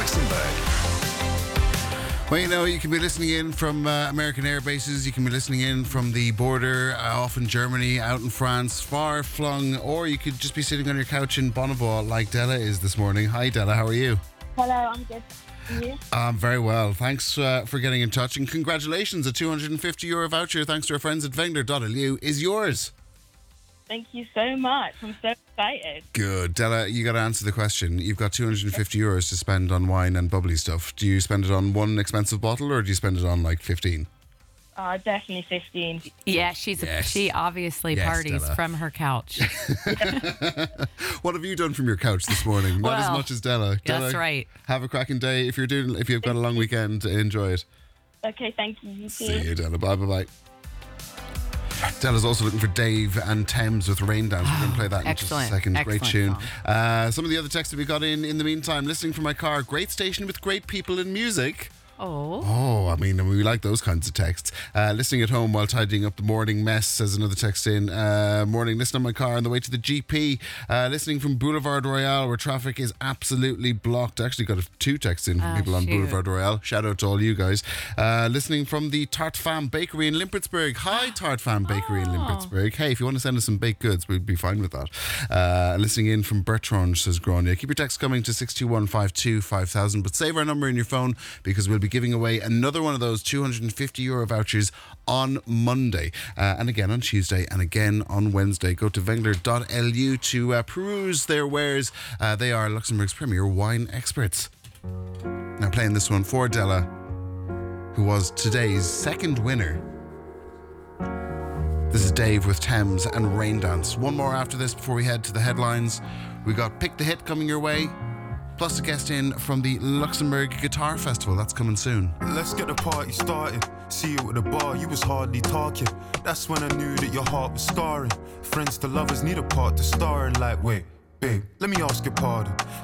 Luxembourg. Well, you know, you can be listening in from American air bases, you can be listening in from the border, off in Germany, out in France, far flung, or you could just be sitting on your couch in Bonneval like Della is this morning. Hi Della, how are you? Hello, I'm good. And you? Very well. Thanks for getting in touch, and congratulations, a €250 voucher thanks to our friends at Wengler.lu is yours. Thank you so much. I'm so excited. Good. Della, you got to answer the question. You've got €250 to spend on wine and bubbly stuff. Do you spend it on one expensive bottle or do you spend it on like 15? Definitely 15. Yeah, she obviously parties Della. from her couch. What have you done from your couch this morning? Not as Well, much as Della. that's Della, right. Have a cracking day. If you've got a long weekend, enjoy it. Okay, thank you. You too. See you, Della. Bye, bye, bye. Della's also looking for Dave and Thames with Rain Dance. We're going to play that in just a Excellent. second. Great Excellent tune. Some of the other texts that we got in the meantime, listening from my car. Great station with great people in music. Oh. I mean, we like those kinds of texts. Listening at home while tidying up the morning mess, says another text in. Morning, listening on my car on the way to the GP. Listening from Boulevard Royale where traffic is absolutely blocked. I actually got two texts in from people on Boulevard Royale. Shout out to all you guys. Listening from the Tart Fam Bakery in Limpertsburg. Hi, Tart Fam Bakery in Limpertsburg. Hey, if you want to send us some baked goods, we'd be fine with that. Listening in from Bertrand, says Grania. Keep your texts coming to 62152 5000, but save our number in your phone because we'll be giving away another one of those €250 vouchers on Monday, and again on Tuesday, and again on Wednesday. Go to Wengler.lu to peruse their wares. They are Luxembourg's premier wine experts. Now playing this one for Della, who was today's second winner. This is Dave with Thames and Rain Dance. One more after this before we head to the headlines. We got Pick the Hit coming your way, plus a guest in from the Luxembourg Guitar Festival. That's coming soon. Let's get the party started. See you at the bar, you was hardly talking. That's when I knew that your heart was scarring. Friends to lovers need a part to star in. Like, wait, babe, let me ask your pardon.